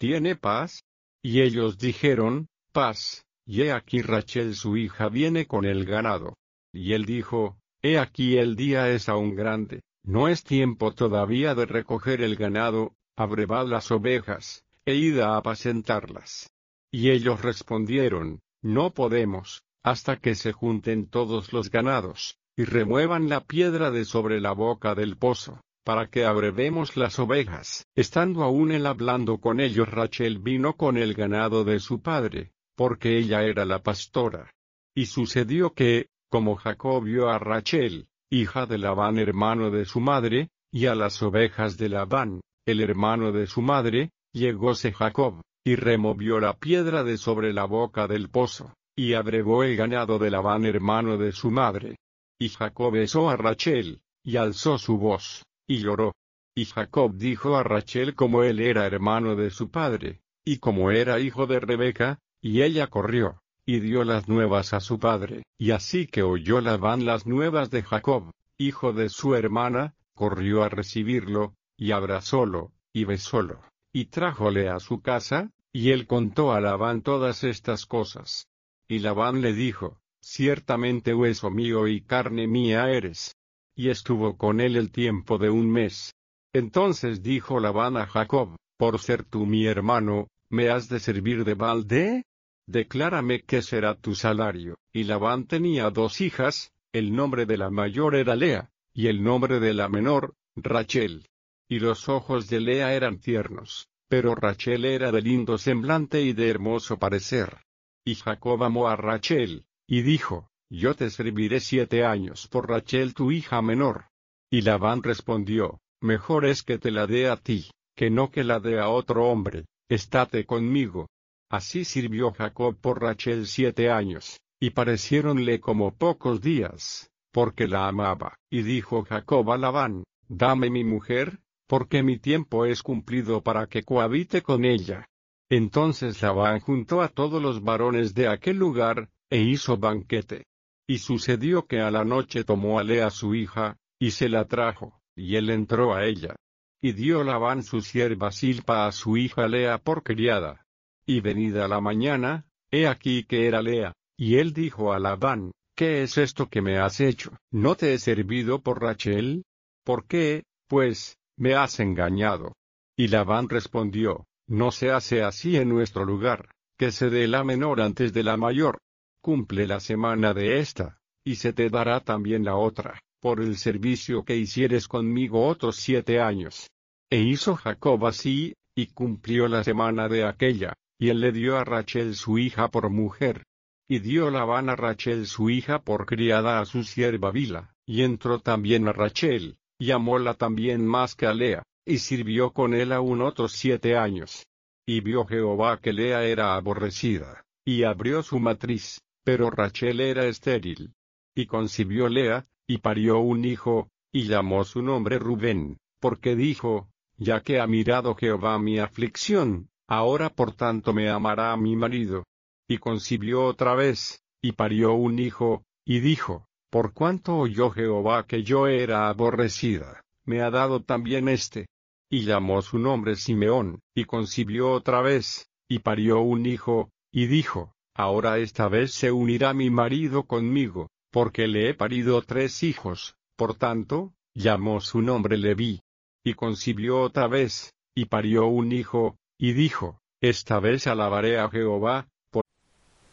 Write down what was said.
¿tiene paz? Y ellos dijeron, paz, y he aquí Rachel su hija viene con el ganado. Y él dijo, he aquí el día es aún grande, no es tiempo todavía de recoger el ganado, abrevad las ovejas, e id a apacentarlas. Y ellos respondieron, no podemos, hasta que se junten todos los ganados, y remuevan la piedra de sobre la boca del pozo, para que abrevemos las ovejas. Estando aún él hablando con ellos, Rachel vino con el ganado de su padre, porque ella era la pastora. Y sucedió que, como Jacob vio a Rachel, hija de Labán hermano de su madre, y a las ovejas de Labán, el hermano de su madre, llegóse Jacob, y removió la piedra de sobre la boca del pozo, y abrevó el ganado de Labán hermano de su madre. Y Jacob besó a Rachel, y alzó su voz, y lloró. Y Jacob dijo a Rachel como él era hermano de su padre, y como era hijo de Rebeca, y ella corrió, y dio las nuevas a su padre. Y así que oyó Labán las nuevas de Jacob, hijo de su hermana, corrió a recibirlo, y abrazólo, y besólo, y trájole a su casa, y él contó a Labán todas estas cosas. Y Labán le dijo, ciertamente hueso mío y carne mía eres. Y estuvo con él el tiempo de un mes. Entonces dijo Labán a Jacob, por ser tú mi hermano, ¿me has de servir de balde? Declárame qué será tu salario. Y Labán tenía dos hijas, el nombre de la mayor era Lea, y el nombre de la menor, Rachel. Y los ojos de Lea eran tiernos, pero Rachel era de lindo semblante y de hermoso parecer. Y Jacob amó a Rachel, y dijo, yo te serviré 7 años por Rachel tu hija menor. Y Labán respondió, mejor es que te la dé a ti, que no que la dé a otro hombre, estate conmigo. Así sirvió Jacob por Rachel 7 años, y pareciéronle como pocos días, porque la amaba. Y dijo Jacob a Labán, dame mi mujer, porque mi tiempo es cumplido para que cohabite con ella. Entonces Labán juntó a todos los varones de aquel lugar, e hizo banquete. Y sucedió que a la noche tomó a Lea su hija, y se la trajo, y él entró a ella. Y dio Labán su sierva Silpa a su hija Lea por criada. Y venida la mañana, he aquí que era Lea, y él dijo a Labán, ¿qué es esto que me has hecho? ¿No te he servido por Rachel? ¿Por qué, pues, me has engañado? Y Labán respondió, no se hace así en nuestro lugar, que se dé la menor antes de la mayor. Cumple la semana de esta, y se te dará también la otra, por el servicio que hicieres conmigo otros 7 años. E hizo Jacob así, y cumplió la semana de aquella, y él le dio a Rachel su hija por mujer. Y dio Labán a Rachel su hija por criada a su sierva Bila, y entró también a Rachel, y amóla también más que a Lea, y sirvió con él aún otros 7 años. Y vio Jehová que Lea era aborrecida, y abrió su matriz, pero Rachel era estéril. Y concibió Lea, y parió un hijo, y llamó su nombre Rubén, porque dijo, ya que ha mirado Jehová mi aflicción, ahora por tanto me amará a mi marido. Y concibió otra vez, y parió un hijo, y dijo, por cuanto oyó Jehová que yo era aborrecida, me ha dado también este. Y llamó su nombre Simeón, y concibió otra vez, y parió un hijo, y dijo, ahora esta vez se unirá mi marido conmigo, porque le he parido 3 hijos, por tanto, llamó su nombre Leví. Y concibió otra vez, y parió un hijo, y dijo, esta vez alabaré a Jehová,